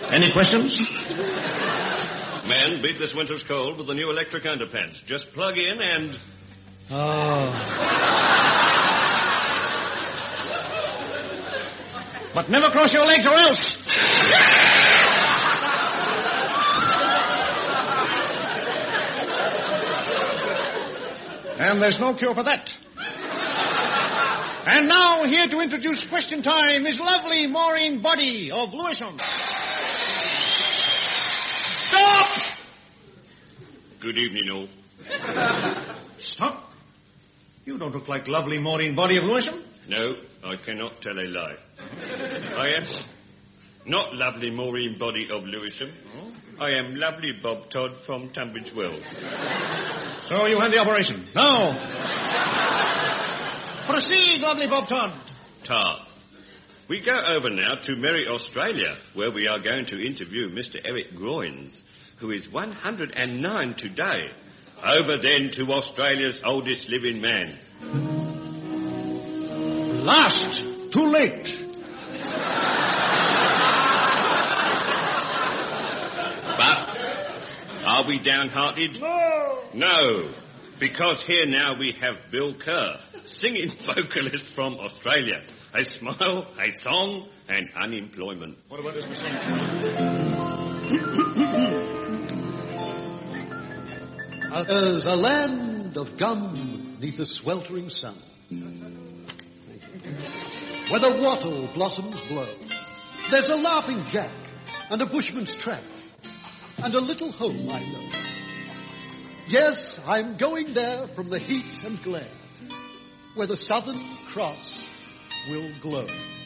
Any questions? Man, beat this winter's cold with the new electric underpants. Just plug in and... Oh. But never cross your legs or else. And there's no cure for that. And now, here to introduce Question Time is lovely Maureen Body of Lewisham. Stop! Good evening, all. Stop? You don't look like lovely Maureen Body of Lewisham. No, I cannot tell a lie. I am not lovely Maureen Body of Lewisham. I am lovely Bob Todd from Tunbridge Wells. So you had the operation. Now, proceed, lovely Bob Todd. Tar. We go over now to merry Australia, where we are going to interview Mr. Eric Groynes, who is 109 today. Over then to Australia's oldest living man. Last. Too late. But are we downhearted? No, because here now we have Bill Kerr, singing vocalist from Australia. A smile, a song, and unemployment. What about this, Mr. There's a land of gum neath the sweltering sun, where the wattle blossoms blow. There's a laughing jack and a bushman's track and a little home I know. Yes, I'm going there from the heat and glare, where the Southern Cross will glow.